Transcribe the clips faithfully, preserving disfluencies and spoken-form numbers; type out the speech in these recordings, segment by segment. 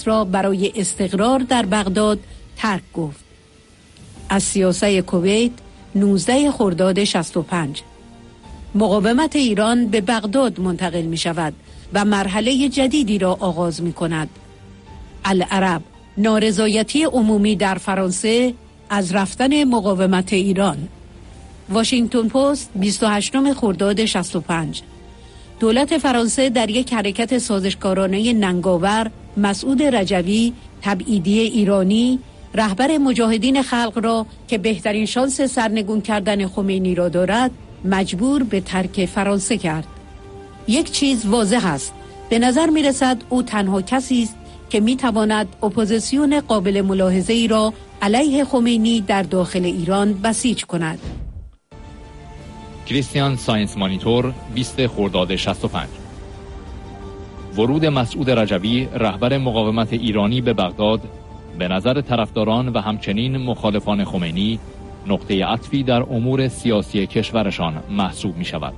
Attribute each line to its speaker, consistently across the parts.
Speaker 1: سیاست را برای استقرار در بغداد ترک گفت. از سیاست کویت نوزده خرداد شصت و پنج. مقاومت ایران به بغداد منتقل می شود و مرحله جدیدی را آغاز می کند. العرب، نارضایتی عمومی در فرانسه از رفتن مقاومت ایران. واشنگتن پست بیست و هشتم خرداد شصت و پنج. دولت فرانسه در یک حرکت سازشکارانه ننگاور، مسعود رجوی، تبعیدی ایرانی، رهبر مجاهدین خلق را که بهترین شانس سرنگون کردن خمینی را دارد، مجبور به ترک فرانسه کرد. یک چیز واضح است، به نظر می رسد او تنها کسی است که می تواند اپوزیسیون قابل ملاحظه ای را علیه خمینی در داخل ایران بسیج کند.
Speaker 2: کریستیان ساینس مانیتور بیست خرداد شصت و پنج. ورود مسعود رجوی رهبر مقاومت ایرانی به بغداد به نظر طرفداران و همچنین مخالفان خمینی نقطه عطفی در امور سیاسی کشورشان محسوب می شود.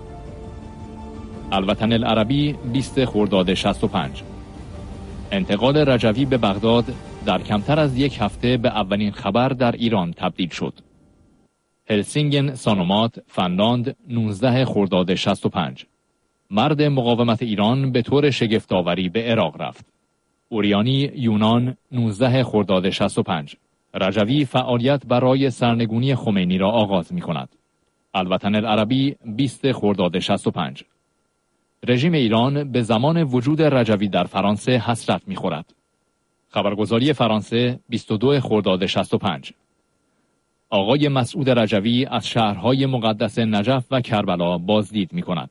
Speaker 2: الوطن العربی بیست خرداد شصت و پنج. انتقال رجوی به بغداد در کمتر از یک هفته به اولین خبر در ایران تبدیل شد. هلسینگن سانومات، فنلاند، نوزده خرداد شصت و پنج. مرد مقاومت ایران به طور شگفت‌آوری به عراق رفت. اوریانی، یونان، نوزده خرداد شصت و پنج. رجوی فعالیت برای سرنگونی خمینی را آغاز می کند. الوطن العربی بیست خرداد شصت و پنج. رژیم ایران به زمان وجود رجوی در فرانسه حسرت می خورد. خبرگزاری فرانسه بیست و دو خرداد شصت و پنج. آقای مسعود رجوی از شهرهای مقدس نجف و کربلا بازدید می کند.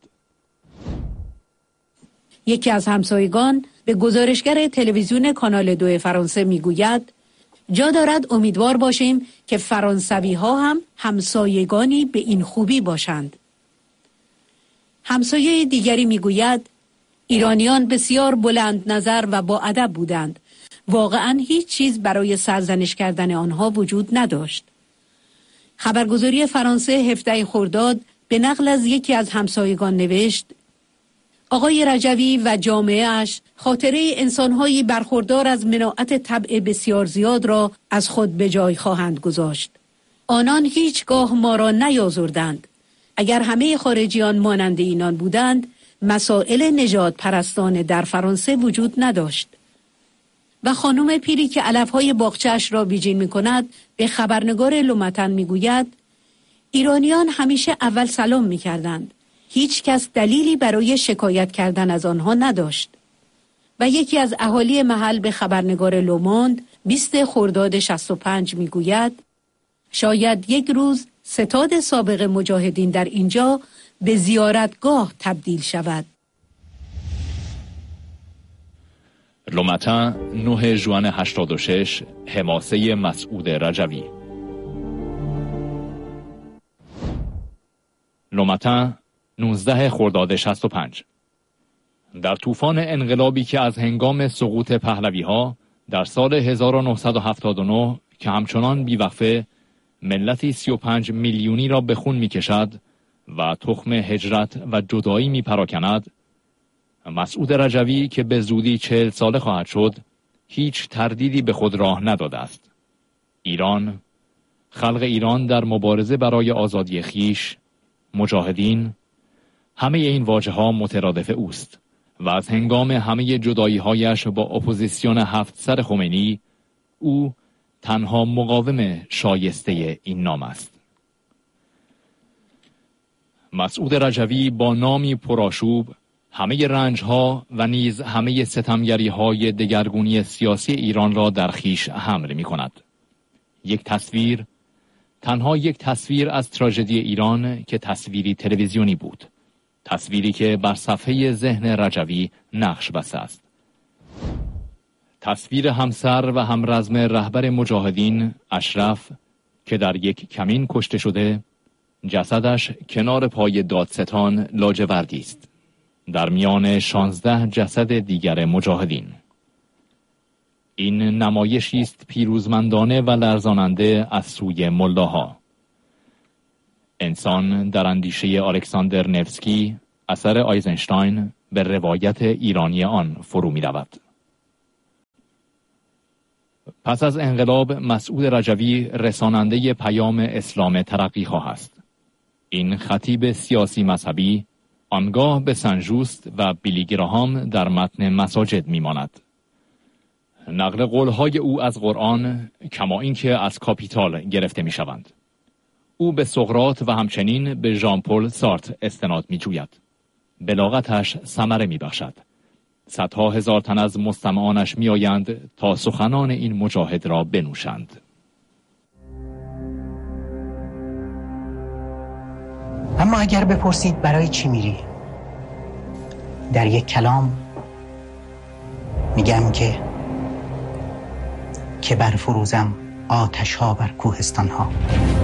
Speaker 1: یکی از همسایگان به گزارشگر تلویزیون کانال دو فرانسه می گوید جا دارد امیدوار باشیم که فرانسوی ها هم همسایگانی به این خوبی باشند. همسایه دیگری می گوید ایرانیان بسیار بلند نظر و با ادب بودند. واقعا هیچ چیز برای سرزنش کردن آنها وجود نداشت. خبرگزاری فرانسه هفده خرداد به نقل از یکی از همسایگان نوشت آقای رجوی و جامعه اش خاطره انسانهایی برخوردار از مناعت طبع بسیار زیاد را از خود به جای خواهند گذاشت. آنان هیچگاه ما را نیازردند. اگر همه خارجیان مانند اینان بودند، مسائل نژاد پرستانه در فرانسه وجود نداشت. و خانم پیری که علفهای باغچه‌اش را بیجین می کند به خبرنگار لومتن می گوید ایرانیان همیشه اول سلام می کردند. هیچ کس دلیلی برای شکایت کردن از آنها نداشت. و یکی از اهالی محل به خبرنگار لوموند بیست خرداد شصت و پنج می گوید شاید یک روز ستاد سابق مجاهدین در اینجا به زیارتگاه تبدیل شود.
Speaker 2: لومتن نه ژوئن هشتاد و شش. حماسه مسعود رجوی. لومتن نوزده خرداد شصت و پنج. در طوفان انقلابی که از هنگام سقوط پهلوی‌ها در سال هزار و نهصد و هفتاد و نه که همچنان بیوقفه ملتی سی و پنج میلیونی را به خون می‌کشد و تخم هجرت و جدایی می‌پراکند، مسعود رجوی که به زودی چهل ساله خواهد شد هیچ تردیدی به خود راه نداده است. ایران، خلق ایران در مبارزه برای آزادی خیش، مجاهدین، همه این واژه ها مترادف اوست و از هنگام همه جدایی هایش با اپوزیسیون هفت سر خمینی او تنها مقاوم شایسته این نام است. مسعود رجوی با نامی پرآشوب همه رنج‌ها و نیز همه ستمگری‌های دگرگونی سیاسی ایران را در خیش حمل می‌کند. یک تصویر، تنها یک تصویر از تراژدی ایران که تصویری تلویزیونی بود. تصویری که بر صفحه ذهن رجوی نقش بسته است. تصویر همسر و همرزم رهبر مجاهدین اشرف که در یک کمین کشته شده، جسدش کنار پای دادستان لاجوردی است، در میان شانزده جسد دیگر مجاهدین. این نمایشی است پیروزمندانه و لرزاننده از سوی ملاها. انسان در اندیشه الکساندر نفسکی اثر آیزنشتاین به روایت ایرانی آن فرو می رود. پس از انقلاب مسعود رجوی رساننده پیام اسلام ترقیخواه است. این خطیب سیاسی مذهبی آنگاه به سنجوست و بیلی گراهام در متن مساجد میماند. نقل قولهای او از قرآن کما اینکه از کاپیتال گرفته می شوند. او به سقراط و همچنین به ژان پل سارت استناد می جوید. بلاغتش ثمره می بخشد. صدها هزار تن از مستمعانش می آیند تا سخنان این مجاهد را بنوشند.
Speaker 3: اما اگر بپرسید برای چی میری؟ در یک کلام میگم که که برفروزم آتش ها بر کوهستان ها.